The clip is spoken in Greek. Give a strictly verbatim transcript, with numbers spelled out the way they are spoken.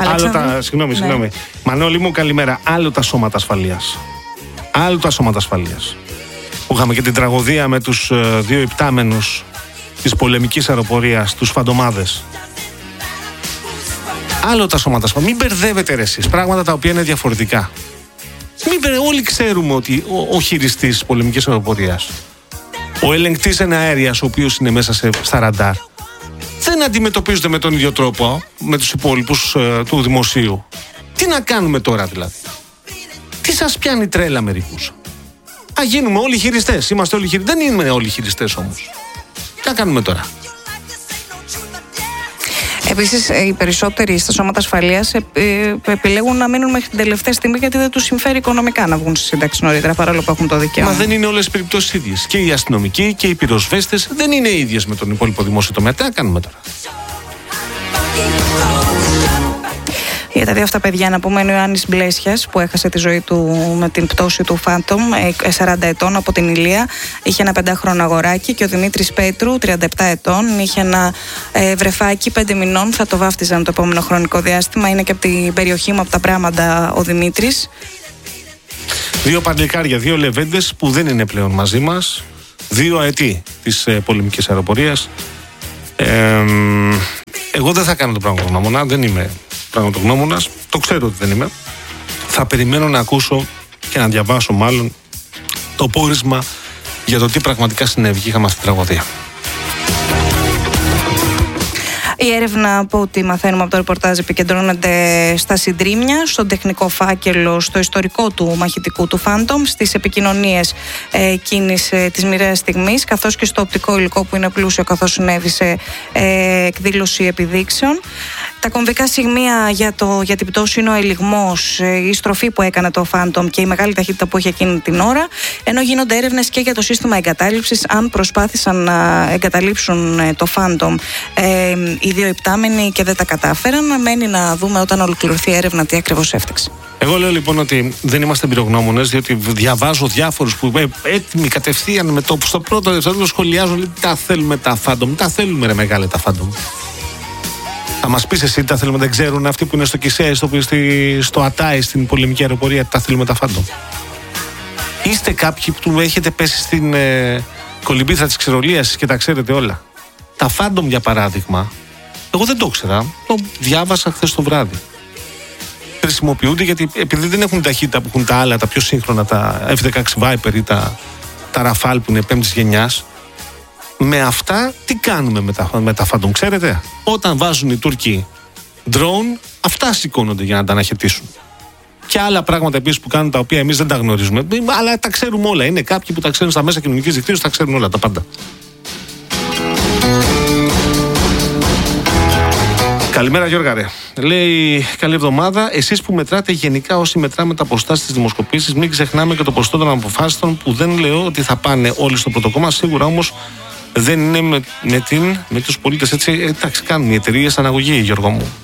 Άλλο τα, συγγνώμη, ναι. συγγνώμη. Μανώλη μου, καλημέρα. Άλλο τα σώματα ασφαλείας. Άλλο τα σώματα ασφαλείας. Που είχαμε και την τραγωδία με τους ε, δύο υπτάμενους της πολεμικής αεροπορίας, τους φαντομάδες. Άλλο τα σώματα ασφαλείας. Μην μπερδεύετε ρε εσείς, πράγματα τα οποία είναι διαφορετικά. Μην μπερδε... Όλοι ξέρουμε ότι ο, ο χειριστής της πολεμικής αεροπορίας, ο ελεγκτής εναέριας, ο οποίος είναι μέσα σε, στα ραντάρ, δεν αντιμετωπίζονται με τον ίδιο τρόπο με τους υπόλοιπους ε, του δημοσίου. Τι να κάνουμε τώρα δηλαδή? Τι σας πιάνει τρέλα μερικούς? Α, γίνουμε όλοι χειριστές. Είμαστε όλοι χειριστές. Δεν είμαι όλοι χειριστές όμως. Τι να κάνουμε τώρα? Επίσης, οι περισσότεροι στα σώματα ασφαλείας επιλέγουν να μείνουν μέχρι την τελευταία στιγμή, γιατί δεν τους συμφέρει οικονομικά να βγουν στη σύνταξη νωρίτερα, παρόλο που έχουν το δικαίωμα. Μα δεν είναι όλες οι περιπτώσεις ίδιες. Και οι αστυνομικοί και οι πυροσβέστες δεν είναι ίδιες με τον υπόλοιπο δημόσιο τομέα. Τι να κάνουμε τώρα? Για τα δύο αυτά παιδιά να πούμε, είναι ο Ιωάννης Μπλέσιας που έχασε τη ζωή του με την πτώση του Phantom, σαράντα ετών, από την Ηλία. Είχε ένα πεντάχρονο αγοράκι. Και ο Δημήτρης Πέτρου, τριάντα επτά ετών, είχε ένα ε, βρεφάκι πέντε μηνών. Θα το βάφτιζαν το επόμενο χρονικό διάστημα. Είναι και από την περιοχή μου, από τα Πράματα, ο Δημήτρης. Δύο παλικάρια, δύο λεβέντες που δεν είναι πλέον μαζί μας. Δύο αετοί της ε, πολεμικής αεροπορίας. Ε, εγώ δεν θα κάνω το πραγματογνώμονα, δεν είμαι πραγματογνώμονας, το ξέρω ότι δεν είμαι. Θα περιμένω να ακούσω και να διαβάσω μάλλον το πόρισμα για το τι πραγματικά συνέβη. Είχαμε αυτή την τραγωδία. Η έρευνα, από ό,τι μαθαίνουμε από το ρεπορτάζ, επικεντρώνεται στα συντρίμμια, στον τεχνικό φάκελο, στο ιστορικό του μαχητικού του Phantom, στις επικοινωνίες ε, εκείνης ε, της μοιραίας στιγμής, καθώς και στο οπτικό υλικό που είναι πλούσιο, καθώς συνέβη σε ε, εκδήλωση επιδείξεων. Τα κομβικά σημεία για, το, για την πτώση είναι ο ελιγμός, η στροφή που έκανε το Phantom και η μεγάλη ταχύτητα που είχε εκείνη την ώρα, ενώ γίνονται έρευνες και για το σύστημα εγκατάλειψης, αν προσπάθησαν να εγκαταλείψουν το Phantom ε, οι δύο υπτάμενοι και δεν τα κατάφεραν. Μένει να δούμε όταν ολοκληρωθεί η έρευνα τι ακριβώς έφταξε. Εγώ λέω λοιπόν ότι δεν είμαστε εμπειρογνώμονες, διότι διαβάζω διάφορους που έτοιμοι κατευθείαν με το, στο πρώτο δευτερόλεπτο σχολιάζουν, λέει, τα θέλουμε τα Phantom, τα θέλουμε ρε μεγάλε τα Phantom. Θα μας πεις εσύ τι τα θέλουμε, δεν ξέρουν αυτοί που είναι στο Κισέ, στο, στο Ατάι, στην πολεμική αεροπορία, τι τα θέλουμε τα Phantom? Είστε κάποιοι που έχετε πέσει στην ε, κολυμπήθρα της ξερολίασης και τα ξέρετε όλα. Τα Phantom, για παράδειγμα, εγώ δεν το ήξερα, το διάβασα χθες το βράδυ. Χρησιμοποιούνται γιατί επειδή δεν έχουν ταχύτητα που έχουν τα άλλα, τα πιο σύγχρονα, τα εφ δεκαέξι Viper ή τα, τα Rafale που είναι πέμπτης γενιάς. Με αυτά τι κάνουμε με τα, με τα Phantom, ξέρετε? Όταν βάζουν οι Τούρκοι drone, αυτά σηκώνονται για να τα αναχαιτήσουν. Και άλλα πράγματα επίσης που κάνουν, τα οποία εμείς δεν τα γνωρίζουμε, αλλά τα ξέρουμε όλα. Είναι κάποιοι που τα ξέρουν στα μέσα κοινωνικής δικτύωσης, τα ξέρουν όλα, τα πάντα. Καλημέρα Γιώργα ρε. Λέει καλή εβδομάδα. Εσείς που μετράτε γενικά, όσοι μετράμε τα αποστάσεις της δημοσκοπήσεις, μην ξεχνάμε και το ποσοστό των αποφάσεων, που δεν λέω ότι θα πάνε όλοι στο πρωτοκόμμα. Σίγουρα όμως δεν είναι με, με, την, με τους πολίτες έτσι. Εντάξει, κάνουν οι εταιρείες αναγωγή, Γιώργο μου.